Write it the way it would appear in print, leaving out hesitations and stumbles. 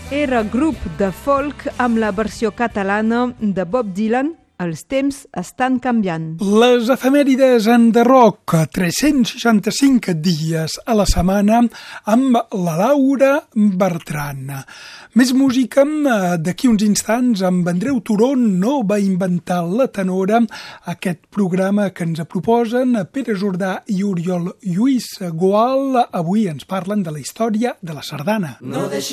Era grup de folk amb la versió catalana de Bob Dylan, Els temps estan canviant. Les efemèrides en The Rock, 365 dies a la setmana amb la Laura Bertran. Més música, d'aquí uns instants, amb Andreu Turón no va inventar la tenora, aquest programa que ens proposen Pere Jordà i Oriol Lluís Gual. Avui ens parlen de la història de la sardana. No